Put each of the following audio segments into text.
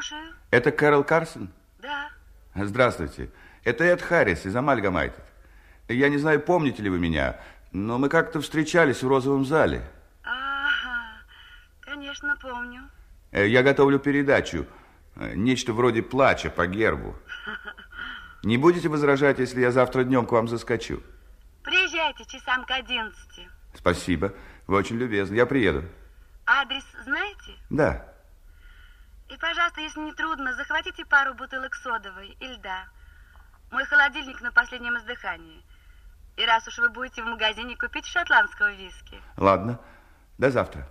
Слушаю. Это Кэрол Карсон? Да. Здравствуйте. Это Эд Харрис из Амальгамайтед. Я не знаю, помните ли вы меня, но мы как-то встречались в розовом зале. Ага, конечно, помню. Я готовлю передачу. Нечто вроде плача по гербу. Не будете возражать, если я завтра днем к вам заскочу? Приезжайте часам к 11. Спасибо. Вы очень любезны. Я приеду. Адрес знаете? Да. И, пожалуйста, если не трудно, захватите пару бутылок содовой и льда. Мой холодильник на последнем издыхании. И раз уж вы будете в магазине, купите шотландского виски. Ладно. До завтра.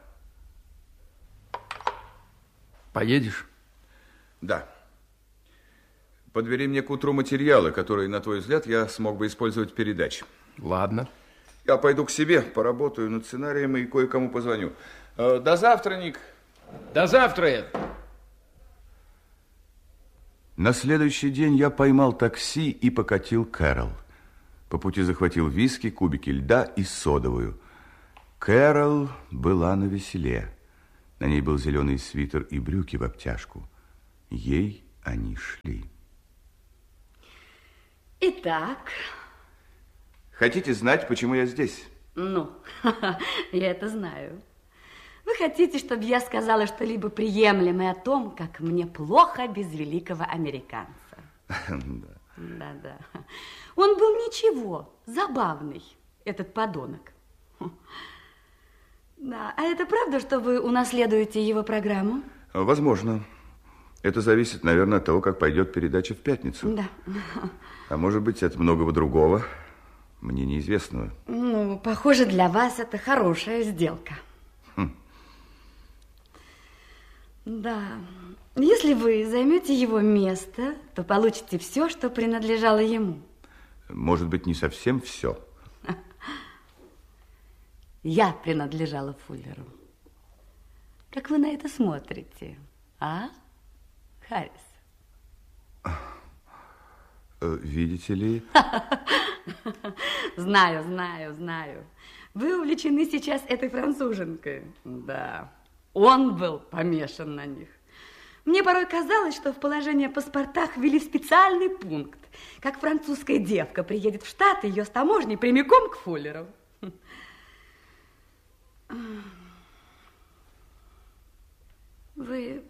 Поедешь? Да. Подбери мне к утру материалы, которые, на твой взгляд, я смог бы использовать в передаче. Ладно. Я пойду к себе, поработаю над сценарием и кое-кому позвоню. До завтра, Ник. До завтра, Эд. На следующий день я поймал такси и покатил Кэрол. По пути захватил виски, кубики льда и содовую. Кэрол была навеселе. На ней был зеленый свитер и брюки в обтяжку. Ей они шли. Итак. Хотите знать, почему я здесь? Ну, я это знаю. Вы хотите, чтобы я сказала что-либо приемлемое о том, как мне плохо без великого американца? Да. Он был ничего, забавный, этот подонок. Да, а это правда, что вы унаследуете его программу? Возможно. Это зависит, наверное, от того, как пойдет передача в пятницу. Да. А может быть, от многого другого, мне неизвестного. Ну, похоже, для вас это хорошая сделка. Да. Если вы займете его место, то получите все, что принадлежало ему. Может быть, не совсем все. Я принадлежала Фуллеру. Как вы на это смотрите, а, Харрис? Видите ли... Знаю. Вы увлечены сейчас этой француженкой. Да, он был помешан на них. Мне порой казалось, что в положение о паспортах ввели специальный пункт. Как французская девка приедет в Штаты, ее с таможней прямиком к Фуллеру. Вы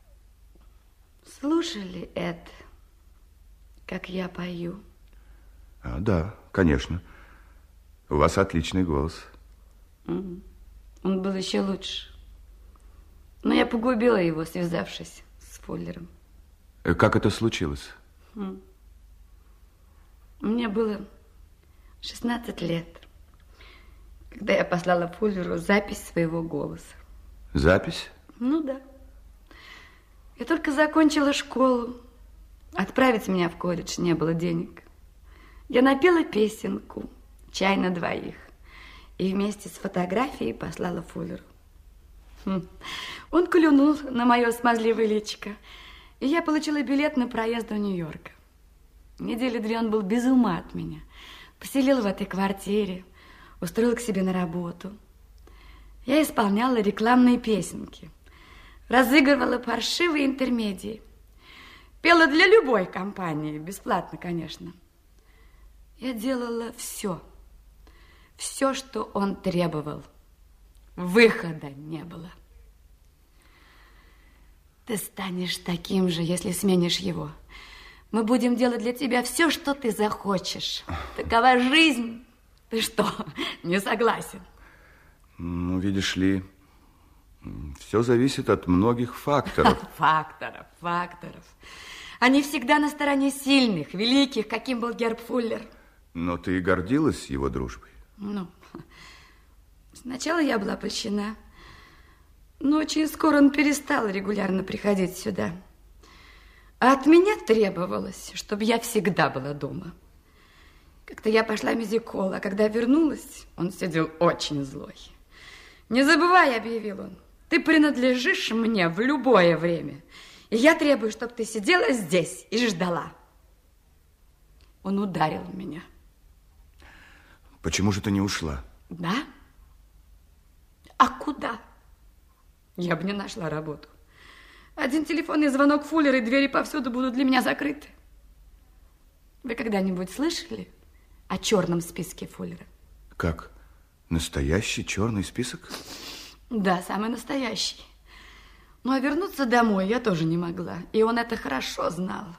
слушали это, как я пою? Да, конечно. У вас отличный голос. Он был еще лучше. Но я погубила его, связавшись с Фуллером. Как это случилось? Мне было 16 лет, когда я послала Фуллеру запись своего голоса. Запись? Ну да. Я только закончила школу. Отправить меня в колледж не было денег. Я напела песенку «Чай на двоих» и вместе с фотографией послала Фуллеру. Он клюнул на мое смазливое личико, и я получила билет на проезд до Нью-Йорка. Недели 2 он был без ума от меня. Поселил в этой квартире, устроил к себе на работу. Я исполняла рекламные песенки, разыгрывала паршивые интермедии. Пела для любой компании, бесплатно, конечно. Я делала все, что он требовал. Выхода не было. Ты станешь таким же, если сменишь его. Мы будем делать для тебя все, что ты захочешь. Такова жизнь. Ты что, не согласен? Ну, видишь ли, все зависит от многих факторов. Факторов. Они всегда на стороне сильных, великих, каким был Герб Фуллер. Но ты гордилась его дружбой? Ну, сначала я была польщена, но очень скоро он перестал регулярно приходить сюда. А от меня требовалось, чтобы я всегда была дома. Как-то я пошла в мюзик-холл, а когда вернулась, он сидел очень злой. «Не забывай», — объявил он, — «ты принадлежишь мне в любое время, и я требую, чтобы ты сидела здесь и ждала». Он ударил меня. Почему же ты не ушла? Да? А куда? Я бы не нашла работу. Один телефонный звонок Фуллера, и двери повсюду будут для меня закрыты. Вы когда-нибудь слышали о черном списке Фуллера? Как? Настоящий черный список? Да, самый настоящий. Ну, а вернуться домой я тоже не могла. И он это хорошо знал.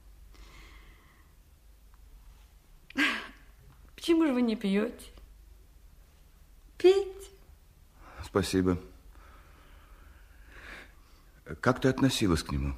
Почему же вы не пьете? Пейте. Спасибо. Как ты относилась к нему?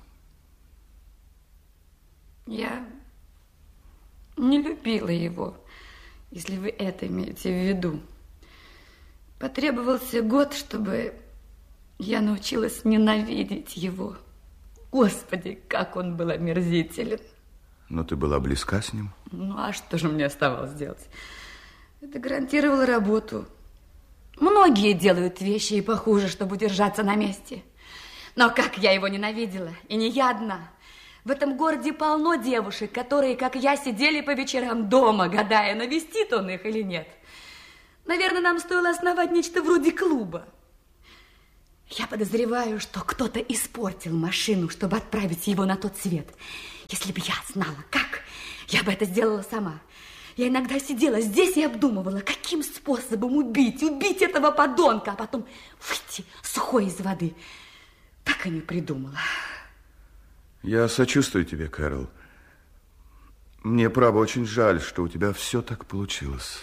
Я не любила его, если вы это имеете в виду. Потребовался год, чтобы я научилась ненавидеть его. Господи, как он был омерзителен. Но ты была близка с ним? Ну, а что же мне оставалось делать? Это гарантировало работу. Многие делают вещи и похуже, чтобы удержаться на месте. Но как я его ненавидела, и не я одна. В этом городе полно девушек, которые, как я, сидели по вечерам дома, гадая, навестит он их или нет. Наверное, нам стоило основать нечто вроде клуба. Я подозреваю, что кто-то испортил машину, чтобы отправить его на тот свет. Если бы я знала, как, я бы это сделала сама. Я иногда сидела здесь и обдумывала, каким способом убить этого подонка, а потом выйти сухой из воды. Так и не придумала. Я сочувствую тебе, Кэрол. Мне, право, очень жаль, что у тебя все так получилось.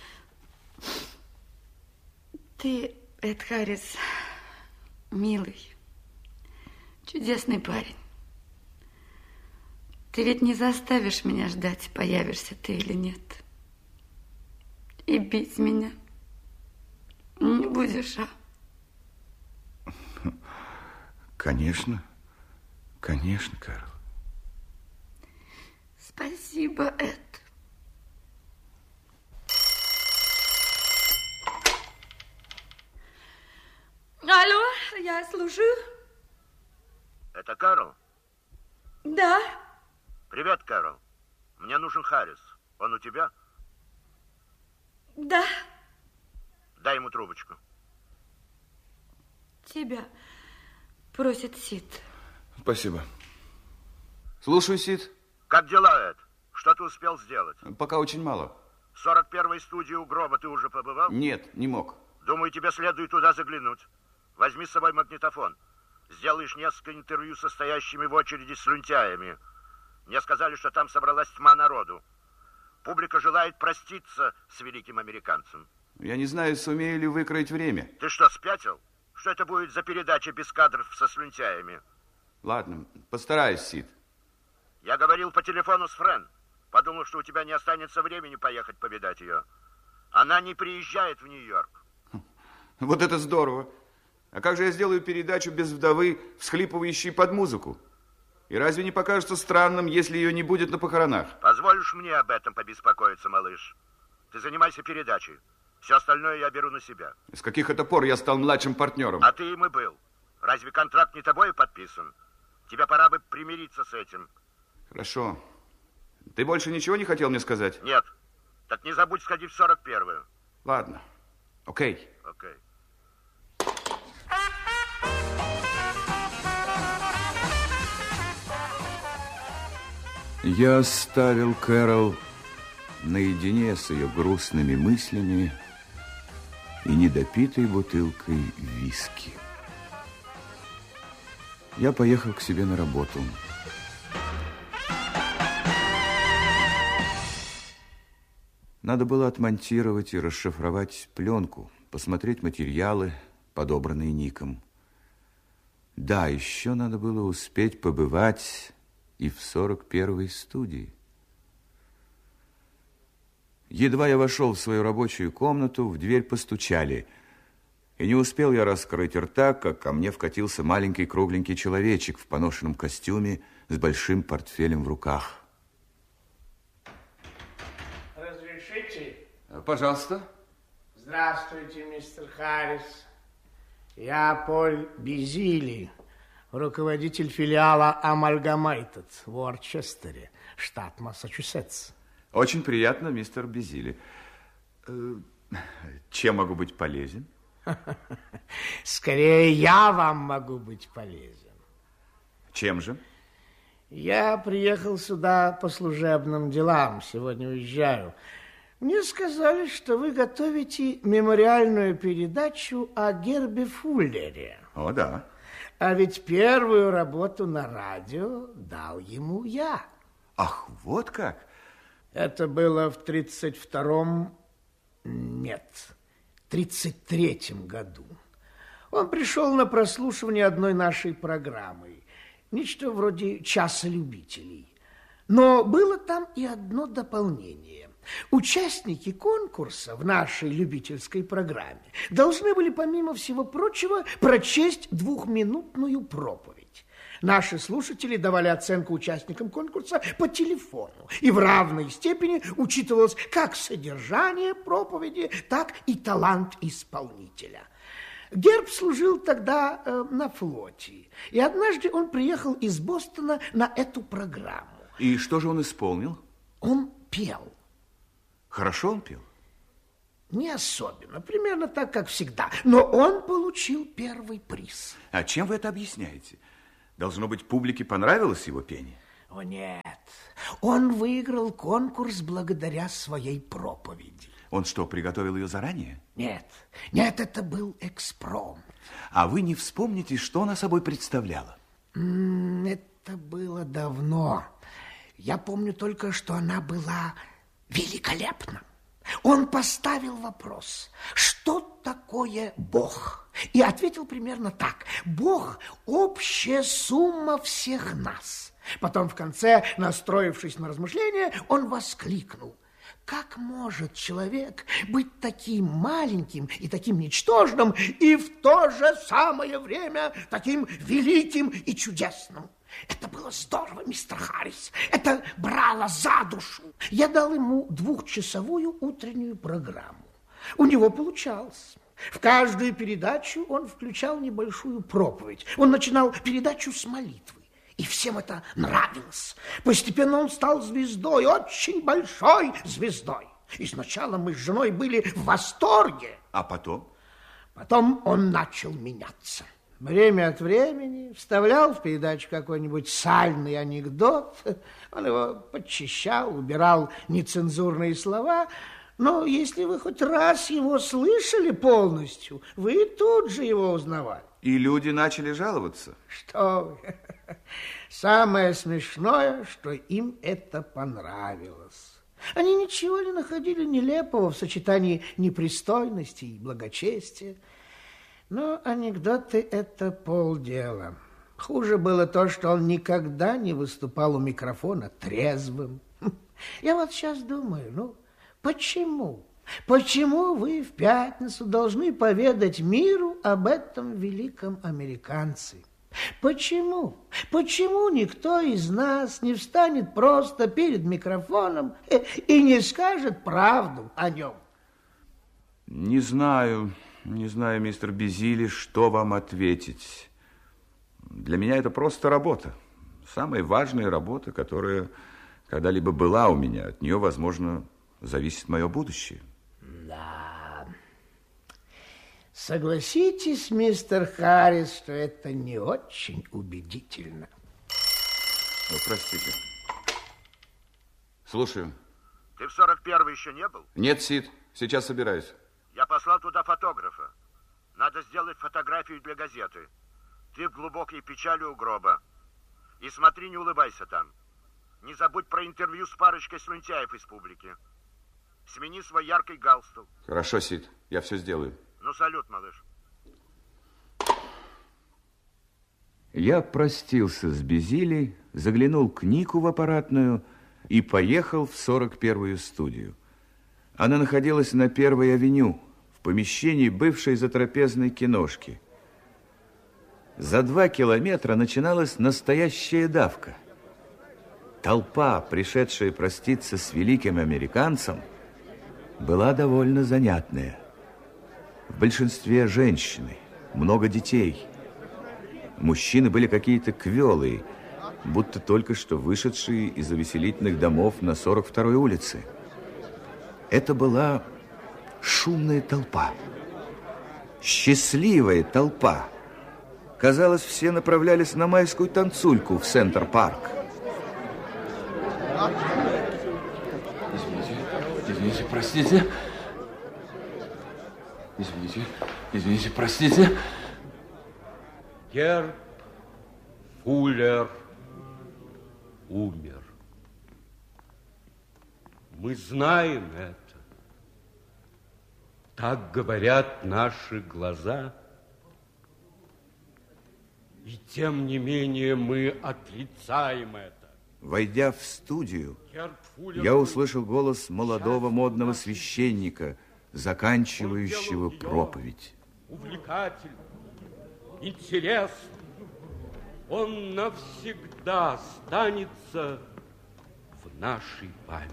Ты, Эд Харрис, милый, чудесный парень. Ты ведь не заставишь меня ждать, появишься ты или нет. И бить меня не будешь, а? Конечно. Конечно, Кэрол. Спасибо, Эд. Алло, я слушаю. Это Кэрол? Да. Привет, Кэрол. Мне нужен Харрис. Он у тебя? Да. Дай ему трубочку. Тебя просит Сид. Спасибо. Слушаю, Сид. Как дела, Эд? Что ты успел сделать? Пока очень мало. В 41-й студии у гроба ты уже побывал? Нет, не мог. Думаю, тебе следует туда заглянуть. Возьми с собой магнитофон. Сделаешь несколько интервью со стоящими в очереди слюнтяями. Мне сказали, что там собралась тьма народу. Публика желает проститься с великим американцем. Я не знаю, сумею ли выкроить время. Ты что, спятил? Что это будет за передача без кадров со слюнтяями? Ладно, постараюсь, Сид. Я говорил по телефону с Френ. Подумал, что у тебя не останется времени поехать повидать ее. Она не приезжает в Нью-Йорк. Вот это здорово. А как же я сделаю передачу без вдовы, всхлипывающей под музыку? И разве не покажется странным, если ее не будет на похоронах? Позволишь мне об этом побеспокоиться, малыш? Ты занимайся передачей. Все остальное я беру на себя. С каких это пор я стал младшим партнером? А ты им и был. Разве контракт не тобой подписан? Тебе пора бы примириться с этим. Хорошо. Ты больше ничего не хотел мне сказать? Нет. Так не забудь сходить в 41-ю. Ладно. Окей. Окей. Я оставил Кэрол наедине с ее грустными мыслями и недопитой бутылкой виски. Я поехал к себе на работу. Надо было отмонтировать и расшифровать пленку, посмотреть материалы, подобранные Ником. Да, еще надо было успеть побывать и в 41-й студии. Едва я вошел в свою рабочую комнату, в дверь постучали. И не успел я раскрыть рта, как ко мне вкатился маленький кругленький человечек в поношенном костюме с большим портфелем в руках. Разрешите? Пожалуйста. Здравствуйте, мистер Харрис. Я Поль Безили, руководитель филиала Amalgamated в Уорчестере, штат Массачусетс. Очень приятно, мистер Безили. Чем могу быть полезен? Скорее, я вам могу быть полезен. Чем же? Я приехал сюда по служебным делам. Сегодня уезжаю. Мне сказали, что вы готовите мемориальную передачу о Гербе Фуллере. О, да. А ведь первую работу на радио дал ему я. Ах, вот как? Это было в 33-м году. Он пришел на прослушивание одной нашей программы. Нечто вроде «Часа любителей». Но было там и одно дополнение. Участники конкурса в нашей любительской программе должны были, помимо всего прочего, прочесть 2-минутную проповедь. Наши слушатели давали оценку участникам конкурса по телефону, и в равной степени учитывалось как содержание проповеди, так и талант исполнителя. Герб служил тогда на флоте, и однажды он приехал из Бостона на эту программу. И что же он исполнил? Он пел. Хорошо он пел? Не особенно, примерно так, как всегда. Но он получил первый приз. А чем вы это объясняете? Должно быть, публике понравилось его пение? О, нет. Он выиграл конкурс благодаря своей проповеди. Он что, приготовил ее заранее? Нет, это был экспромт. А вы не вспомните, что она собой представляла? Это было давно. Я помню только, что она была великолепна. Он поставил вопрос, что такое Бог? И ответил примерно так: Бог – общая сумма всех нас. Потом в конце, настроившись на размышления, он воскликнул: как может человек быть таким маленьким и таким ничтожным, и в то же самое время таким великим и чудесным? Это было здорово, мистер Харрис. Это брало за душу. Я дал ему 2-часовую утреннюю программу. У него получалось. В каждую передачу он включал небольшую проповедь. Он начинал передачу с молитвы. И всем это нравилось. Постепенно он стал звездой, очень большой звездой. И сначала мы с женой были в восторге. А потом? Потом он начал меняться. Время от времени вставлял в передачу какой-нибудь сальный анекдот. Он его подчищал, убирал нецензурные слова. Но если вы хоть раз его слышали полностью, вы тут же его узнавали. И люди начали жаловаться? Что вы? Самое смешное, что им это понравилось. Они ничего не находили нелепого в сочетании непристойности и благочестия. Но анекдоты – это полдела. Хуже было то, что он никогда не выступал у микрофона трезвым. Я вот сейчас думаю, почему? Почему вы в пятницу должны поведать миру об этом великом американце? Почему? Почему никто из нас не встанет просто перед микрофоном и не скажет правду о нем? Не знаю, мистер Безили, что вам ответить. Для меня это просто работа. Самая важная работа, которая когда-либо была у меня. От нее, возможно, зависит мое будущее. Да. Согласитесь, мистер Харрис, что это не очень убедительно. Простите. Слушаю. Ты в 41-й еще не был? Нет, Сид, сейчас собираюсь. Я послал туда фотографа. Надо сделать фотографию для газеты. Ты в глубокой печали у гроба. И смотри, не улыбайся там. Не забудь про интервью с парочкой слюнтяев из публики. Смени свой яркий галстук. Хорошо, Сид, я все сделаю. Ну, салют, малыш. Я простился с Безили, заглянул к Нику в аппаратную и поехал в 41-ю студию. Она находилась на 1-й авеню, в помещении бывшей затрапезной киношки. За 2 километра начиналась настоящая давка. Толпа, пришедшая проститься с великим американцем, была довольно занятная. В большинстве женщины, много детей. Мужчины были какие-то квелые, будто только что вышедшие из увеселительных домов на 42-й улице. Это была шумная толпа, счастливая толпа. Казалось, все направлялись на майскую танцульку в Центр-парк. Извините, простите. Извините, простите. Герб Фуллер умер. Мы знаем это. Так говорят наши глаза. И тем не менее мы отрицаем это. Войдя в студию, я услышал голос молодого модного священника, заканчивающего проповедь. Увлекательный, интересный. Он навсегда останется в нашей памяти.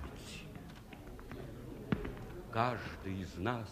Каждый из нас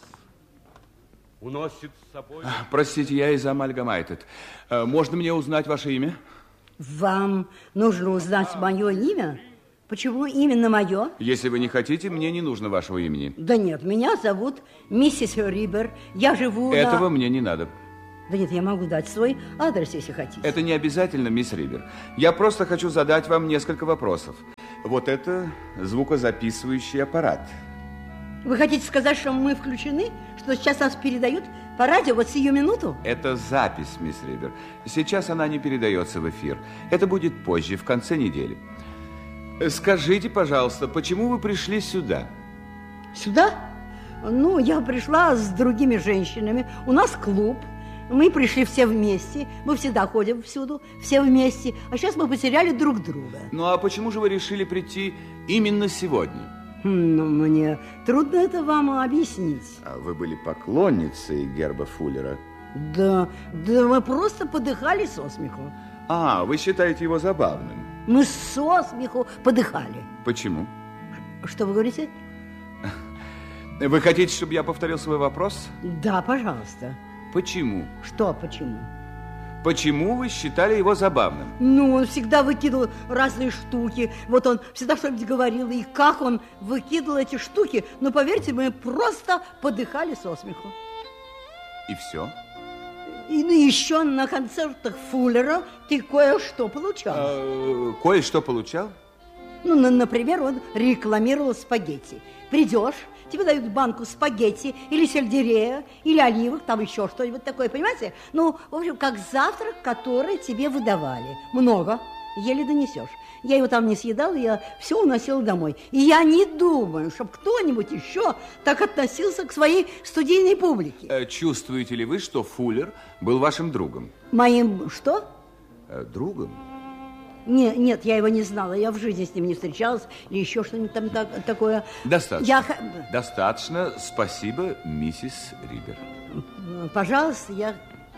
уносит с собой... Простите, я из Амальгамайтед. Можно мне узнать ваше имя? Вам нужно узнать мое имя? Почему именно мое? Если вы не хотите, мне не нужно вашего имени. Да нет, меня зовут миссис Рибер. Я живу Этого мне не надо. Да нет, я могу дать свой адрес, если хотите. Это не обязательно, мисс Рибер. Я просто хочу задать вам несколько вопросов. Вот это звукозаписывающий аппарат. Вы хотите сказать, что мы включены? Что сейчас нас передают по радио вот сию минуту? Это запись, мисс Рибер. Сейчас она не передается в эфир. Это будет позже, в конце недели. Скажите, пожалуйста, почему вы пришли сюда? Сюда? Ну, я пришла с другими женщинами. У нас клуб. Мы пришли все вместе. Мы всегда ходим всюду, все вместе. А сейчас мы потеряли друг друга. Ну, а почему же вы решили прийти именно сегодня? Ну, мне трудно это вам объяснить. А вы были поклонницей герба Фуллера? Да мы просто подыхали со смеху. А, вы считаете его забавным? Мы со смеху подыхали. Почему? Что вы говорите? Вы хотите, чтобы я повторил свой вопрос? Да, пожалуйста. Почему? Что почему? Почему вы считали его забавным? Ну, он всегда выкидывал разные штуки. Вот он всегда что-нибудь говорил. И как он выкидывал эти штуки, ну, поверьте, мы просто подыхали со смеху. И все? И еще на концертах Фуллера ты кое-что получал. Кое-что получал? Ну, например, он рекламировал спагетти. Придешь, тебе дают банку спагетти или сельдерея, или оливок, там еще что-нибудь такое, понимаете? Ну, в общем, как завтрак, который тебе выдавали. Много, еле донесешь. Я его там не съедала, я все уносила домой. И я не думаю, чтобы кто-нибудь еще так относился к своей студийной публике. Чувствуете ли вы, что Фуллер был вашим другом? Моим что? Другом? Нет, я его не знала, я в жизни с ним не встречалась, или еще что-нибудь там такое. Достаточно. Достаточно. Спасибо, миссис Рибер. Пожалуйста, я...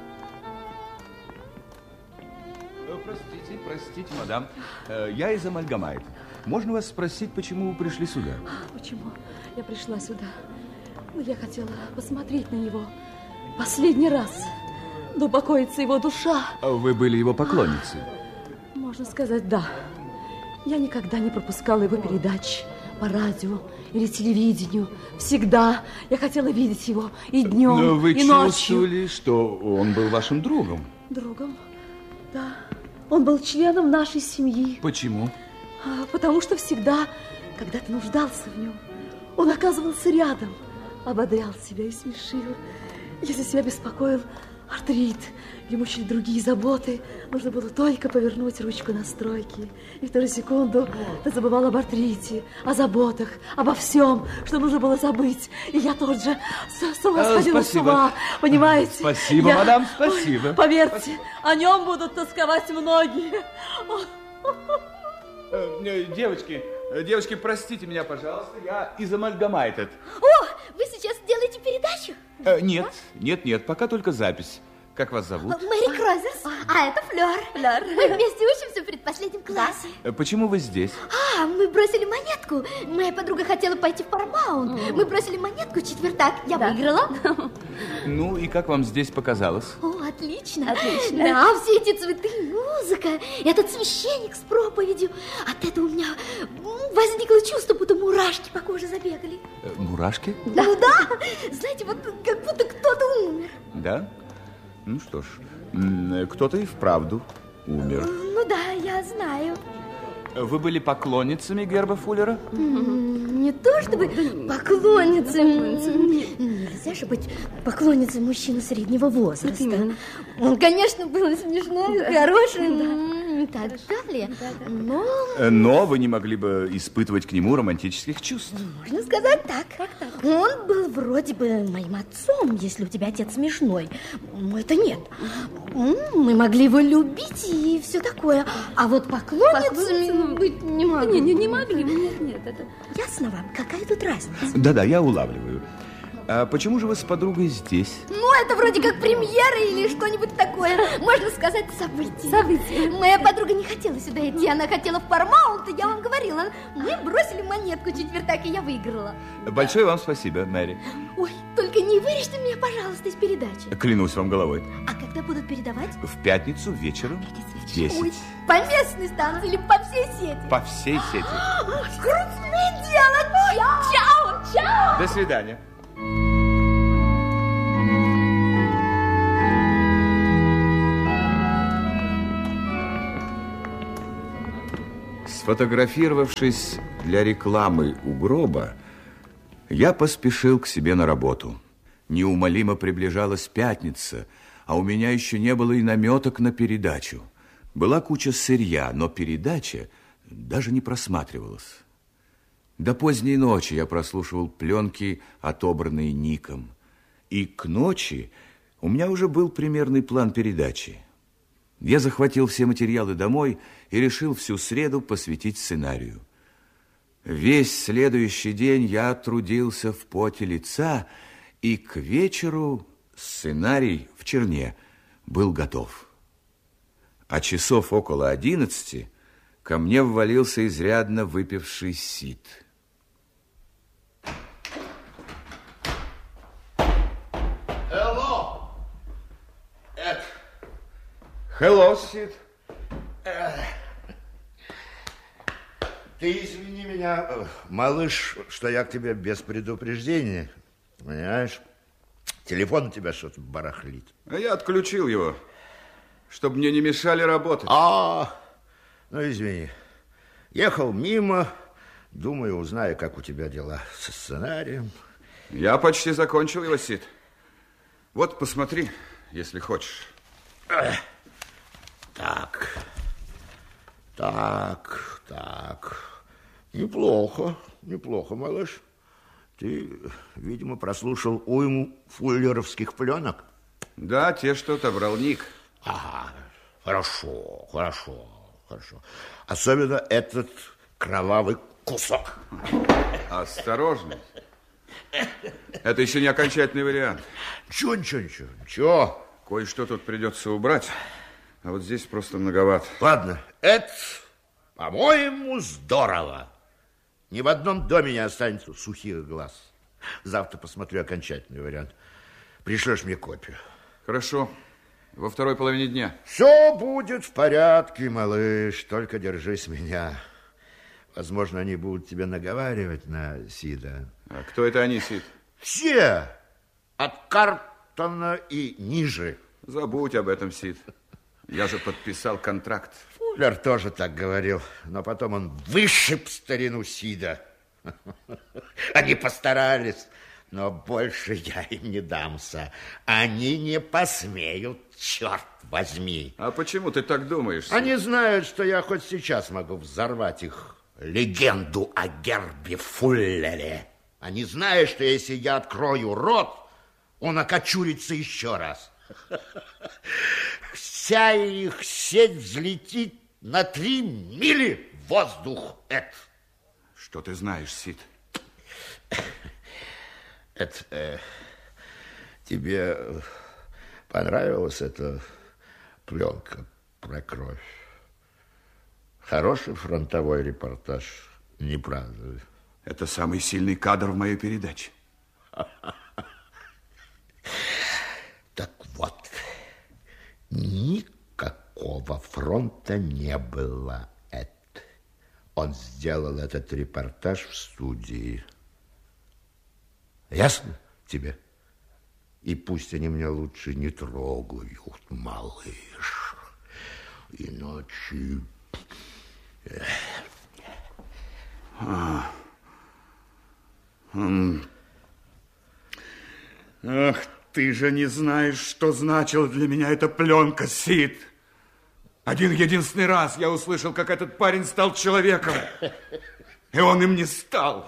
Простите, мадам. Я из Амальгамайт. Можно вас спросить, почему вы пришли сюда? Почему я пришла сюда? Ну, я хотела посмотреть на него последний раз. Да упокоится его душа. Вы были его поклонницей? Можно сказать, да. Я никогда не пропускала его передач по радио или телевидению. Всегда я хотела видеть его и днем, но вы и ночью. чувствовали, что он был вашим другом? Другом? Да. Он был членом нашей семьи. Почему? Потому что всегда, когда ты нуждался в нем, он оказывался рядом, ободрял себя и смешил. Если себя беспокоил артрит или мучили другие заботы, нужно было только повернуть ручку настройки. И в ту же секунду ты забывал об артрите, о заботах, обо всем, что нужно было забыть. И я тут же с ума сходила с ума, понимаете? Спасибо, мадам, спасибо. Поверьте, о нем будут тосковать многие. Девочки, простите меня, пожалуйста, я из Амальгамайтед. О, вы сейчас делаете передачу? Нет, пока только запись. Как вас зовут? Мэри Крозерс. А это Флёр. Мы вместе учимся в предпоследнем классе. Почему вы здесь? Мы бросили монетку. Моя подруга хотела пойти в Пармаунт. Мы бросили монетку, четвертак. Я выиграла. Ну, и как вам здесь показалось? О, отлично. Да, все эти цветы, музыка, этот священник с проповедью. От этого у меня возникло чувство, будто мурашки по коже забегали. Мурашки? Ну да. Знаете, вот как будто кто-то умер. Да? Ну что ж, Кто-то и вправду умер. Ну да, я знаю. Вы были поклонницами Герба Фуллера? Не то чтобы поклонницей. Нельзя же быть поклонницей мужчины среднего возраста. Он, конечно, был смешной, хороший, и так далее, но... Но вы не могли бы испытывать к нему романтических чувств? Можно сказать так. Он был вроде бы моим отцом, если у тебя отец смешной. Это нет. Мы могли его любить и все такое. А вот поклонницами быть не могли. Не могли. Нет, это... Ясно вам, какая тут разница? Да-да, я улавливаю. А почему же вы с подругой здесь? Ну, это вроде как премьера или что-нибудь такое. Можно сказать, событие. Моя подруга не хотела сюда идти, она хотела в Пармаунт, и я вам говорила. Мы бросили монетку четвертак, и я выиграла. Большое вам спасибо, Мэри. Ой, только не вырежьте меня, пожалуйста, из передачи. Клянусь вам головой. А когда будут передавать? В пятницу вечером в 10. Ой, по местной станции или по всей сети? По всей сети. Крутое дело! Чао! До свидания. Сфотографировавшись для рекламы у гроба, я поспешил к себе на работу. Неумолимо приближалась пятница, а у меня еще не было и наметок на передачу. Была куча сырья, но передача даже не просматривалась. До поздней ночи я прослушивал пленки, отобранные Ником. И к ночи у меня уже был примерный план передачи. Я захватил все материалы домой и решил всю среду посвятить сценарию. Весь следующий день я трудился в поте лица, и к вечеру сценарий в черне был готов. А часов около 11 ко мне ввалился изрядно выпивший Сид. Hello, Сид. Ты извини меня, малыш, что я к тебе без предупреждения. Понимаешь? Телефон у тебя что-то барахлит. А я отключил его, чтобы мне не мешали работать. Ну извини. Ехал мимо, думаю, узнаю, как у тебя дела со сценарием. Я почти закончил его, Сид. Вот, посмотри, если хочешь. Так. Неплохо, малыш. Ты, видимо, прослушал уйму фуллеровских пленок. Да, те, что отобрал Ник. Ага, хорошо. Особенно этот кровавый кусок. Осторожно. Это еще не окончательный вариант. Ничего. Кое-что тут придется убрать, а вот здесь просто многовато. Ладно, это, по-моему, здорово. Ни в одном доме не останется сухих глаз. Завтра посмотрю окончательный вариант. Пришлешь мне копию. Хорошо. Во второй половине дня. Все будет в порядке, малыш. Только держись меня. Возможно, они будут тебя наговаривать на Сида. А кто это они, Сид? Все. От Картона и ниже. Забудь об этом, Сид. Я же подписал контракт. Фуллер тоже так говорил, но потом он вышиб старину Сида. Они постарались, но больше я им не дамся. Они не посмеют, черт возьми. А почему ты так думаешь, Сид? Они знают, что я хоть сейчас могу взорвать их легенду о Гербе Фуллере. Они знают, что если я открою рот, он окочурится еще раз. Вся их сеть взлетит на 3 мили в воздух. Что ты знаешь, Сид? Тебе понравилась эта пленка про кровь? Хороший фронтовой репортаж, не правда ли? Это самый сильный кадр в моей передаче. Так вот, никакого фронта не было. Он сделал этот репортаж в студии. Ясно тебе? И пусть они меня лучше не трогают, малыш. Иначе... Ах, ты же не знаешь, что значила для меня эта пленка, Сид. Один-единственный раз я услышал, как этот парень стал человеком. И он им не стал.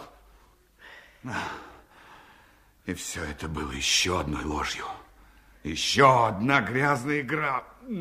И все это было еще одной ложью. Еще одна грязная игра.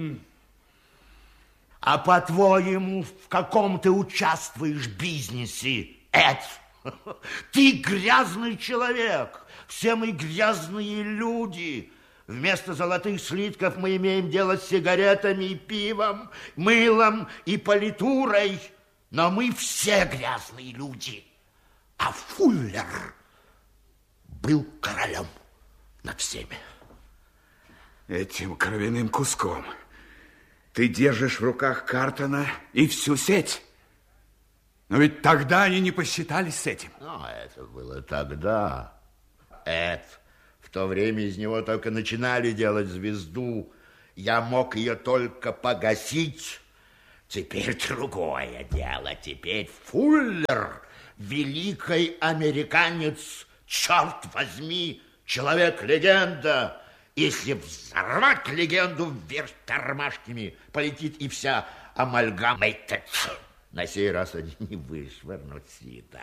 А по-твоему, в каком ты участвуешь бизнесе, Эд? Ты грязный человек. Все мы грязные люди. Вместо золотых слитков мы имеем дело с сигаретами и пивом, мылом и политурой. Но мы все грязные люди. А Фуллер был королем над всеми. Этим кровяным куском ты держишь в руках Картона и всю сеть. Но ведь тогда они не посчитались с этим. Но это было тогда. Эд, в то время из него только начинали делать звезду. Я мог ее только погасить. Теперь другое дело. Теперь Фуллер, великий американец, черт возьми, человек-легенда. Если взорвать легенду вверх тормашками, полетит и вся амальгама. На сей раз они не вышвырнут Сида.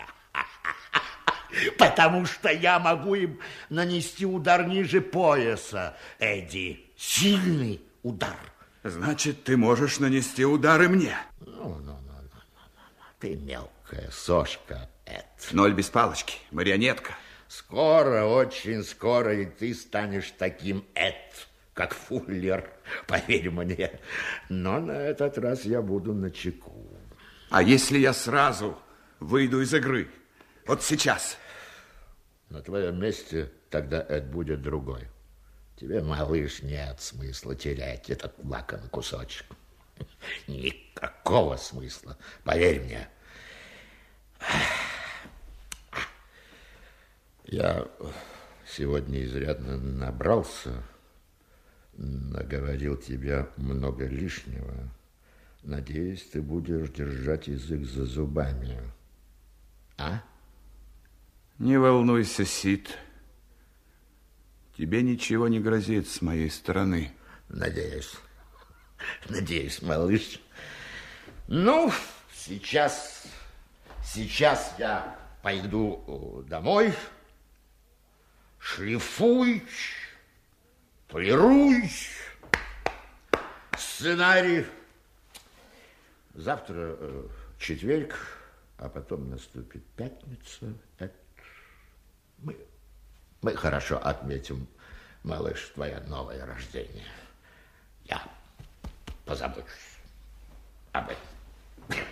Потому что я могу им нанести удар ниже пояса, Эдди. Сильный удар. Значит, ты можешь нанести удар и мне. Ну. Ты мелкая сошка, Эд. Ноль без палочки, марионетка. Скоро, очень скоро и ты станешь таким, Эд, как Фуллер, поверь мне. Но на этот раз я буду начеку. А если я сразу выйду из игры? Вот сейчас. На твоем месте тогда Эд будет другой. Тебе, малыш, нет смысла терять этот лакомый кусочек. Никакого смысла, поверь мне. Я сегодня изрядно набрался, наговорил тебе много лишнего. Надеюсь, ты будешь держать язык за зубами. А? Не волнуйся, Сид. Тебе ничего не грозит с моей стороны. Надеюсь. Надеюсь, малыш. Ну, сейчас я пойду домой. Шлифуй, полируй. Сценарий. Завтра четверг, а потом наступит пятница. Мы хорошо отметим, малыш, твое новое рождение. Я позабочусь об этом.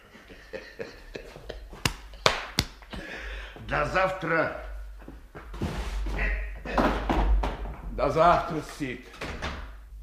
До завтра. До завтра, Сид.